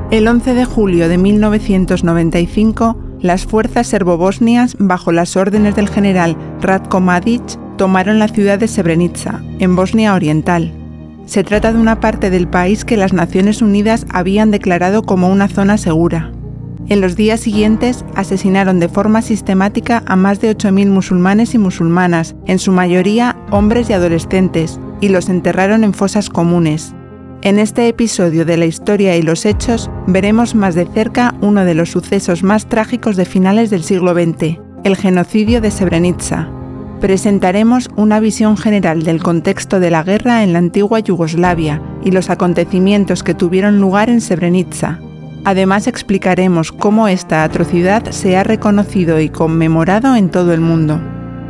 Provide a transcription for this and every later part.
El 11 de julio de 1995, las fuerzas serbobosnias, bajo las órdenes del general Ratko Mladic, tomaron la ciudad de Srebrenica, en Bosnia Oriental. Se trata de una parte del país que las Naciones Unidas habían declarado como una zona segura. En los días siguientes, asesinaron de forma sistemática a más de 8.000 musulmanes y musulmanas, en su mayoría hombres y adolescentes, y los enterraron en fosas comunes. En este episodio de la historia y los hechos, veremos más de cerca uno de los sucesos más trágicos de finales del siglo XX, el genocidio de Srebrenica. Presentaremos una visión general del contexto de la guerra en la antigua Yugoslavia y los acontecimientos que tuvieron lugar en Srebrenica. Además, explicaremos cómo esta atrocidad se ha reconocido y conmemorado en todo el mundo.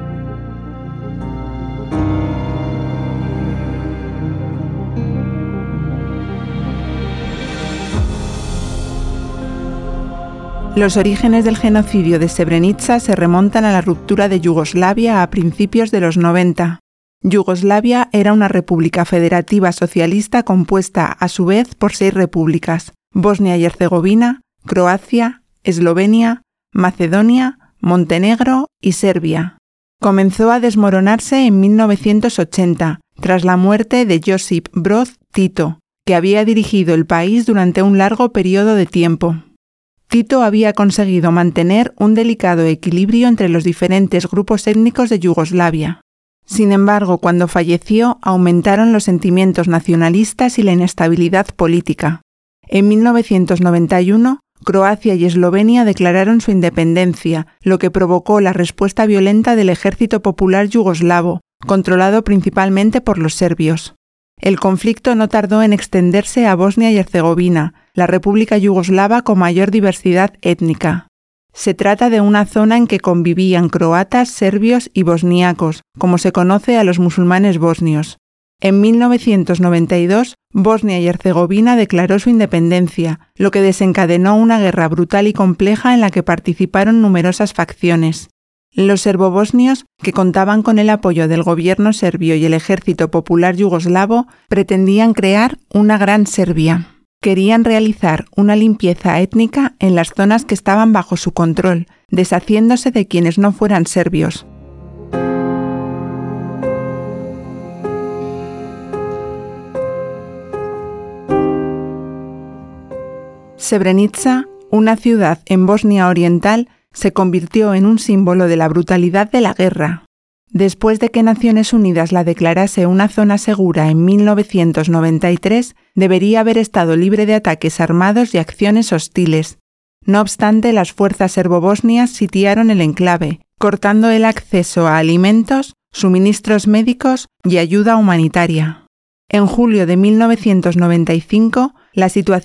Los orígenes del genocidio de Srebrenica se remontan a la ruptura de Yugoslavia a principios de los 90. Yugoslavia era una república federativa socialista compuesta, a su vez, por 6 repúblicas: Bosnia y Herzegovina, Croacia, Eslovenia, Macedonia, Montenegro y Serbia. Comenzó a desmoronarse en 1980, tras la muerte de Josip Broz Tito, que había dirigido el país durante un largo periodo de tiempo. Tito había conseguido mantener un delicado equilibrio entre los diferentes grupos étnicos de Yugoslavia. Sin embargo, cuando falleció, aumentaron los sentimientos nacionalistas y la inestabilidad política. En 1991, Croacia y Eslovenia declararon su independencia, lo que provocó la respuesta violenta del Ejército Popular Yugoslavo, controlado principalmente por los serbios. El conflicto no tardó en extenderse a Bosnia y Herzegovina, la república yugoslava con mayor diversidad étnica. Se trata de una zona en que convivían croatas, serbios y bosníacos, como se conoce a los musulmanes bosnios. En 1992, Bosnia y Herzegovina declaró su independencia, lo que desencadenó una guerra brutal y compleja en la que participaron numerosas facciones. Los serbobosnios, que contaban con el apoyo del gobierno serbio y el Ejército Popular Yugoslavo, pretendían crear una gran Serbia. Querían realizar una limpieza étnica en las zonas que estaban bajo su control, deshaciéndose de quienes no fueran serbios. Srebrenica, una ciudad en Bosnia Oriental, se convirtió en un símbolo de la brutalidad de la guerra. Después de que Naciones Unidas la declarase una zona segura en 1993, debería haber estado libre de ataques armados y acciones hostiles. No obstante, las fuerzas serbobosnias sitiaron el enclave, cortando el acceso a alimentos, suministros médicos y ayuda humanitaria. En julio de 1995, la situación